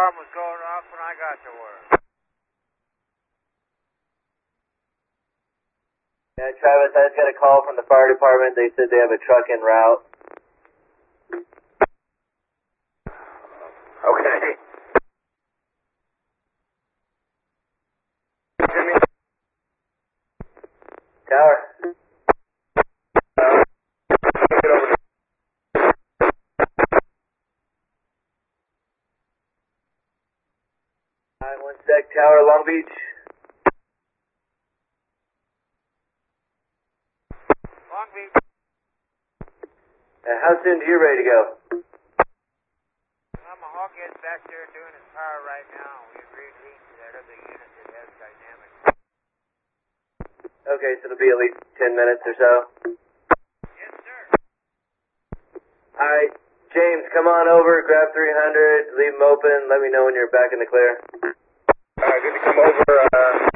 alarm was going off when I got to work. Yeah, Travis, I just got a call from the fire department. They said they have a truck en route. Okay. Jimmy? Tower. Get over there. Alright, 1 sec. Tower, Long Beach. Long Beach. How soon are you ready to go? Hawkhead's back there doing his power right now. We agreed to leave to that other unit that has dynamics. Okay, so it'll be at least 10 minutes or so. Yes, sir. Alright, James, come on over, grab 300, leave them open, let me know when you're back in the clear. Good to come over.